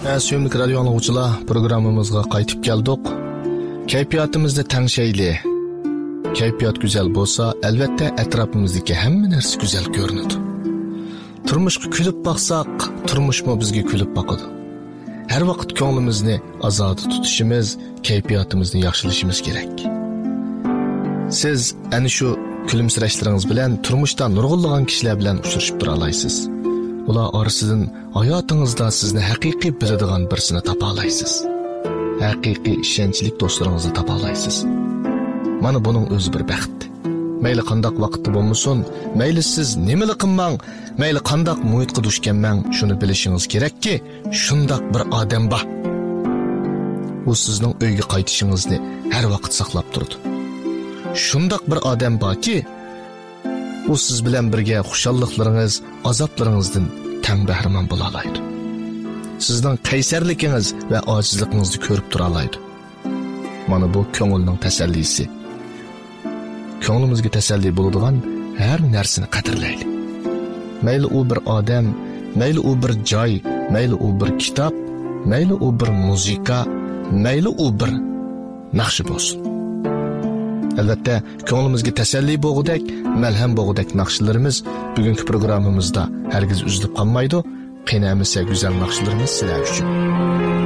Suyumlik radyo anlıqçılar, programımızga qaytib keldik. Kayfiyatimizda tangshayli. Kayfiyat güzel bolsa, albatta atrofimizdagi hamma narsa güzel ko'rinadi. Turmushga kulib baqsaq, turmushmo bizga kulib baqadi. Har vaqt ko'nglimizni ozoda tutishimiz, kayfiyatimizni yaxshilashimiz kerak. Siz ana shu kulimsirashlaringiz bilan turmushda nurg'unlagan kishilar bilan uchrashib tura olasiz. Ular orasidan hayotingizda sizni haqiqiy biladigan birsini topa olasiz. Haqiqiy ishonchli do'stlaringizni topa olasiz. Mana buning o'zi bir baxt. Mayli qandoq vaqtda bo'lmasin, mayli siz nimani qilmang, mayli qandoq muhitga duch kelmang, shuni bilishingiz kerakki, shundoq bir odam bor. U sizning uyga qaytishingizni har vaqt saqlab turadi. Shundoq bir odam borki, u siz bilan birga xushalliklaringiz, azoblaringizdan tang bahramon bo'la oladi. Sizning qaysarligingiz va ojizligingizni ko'rib tura oladi. Mana bu ko'ngilning tasallisi. Ko'nglimizga tasalli bo'ladigan har narsani qadrlaylik. Mayli u bir odam, mayli u bir joy, mayli u bir kitob, mayli u bir musiqa, mayli u bir naqshi bo'lsin. Albatta, ko'nglimizga tasalli bo'lgudak, malham bo'lgudak naqshlarimiz bugungi programmamizda hargiz uzilib qolmaydi. Qiynamasa go'zal naqshlarimiz sizlar uchun.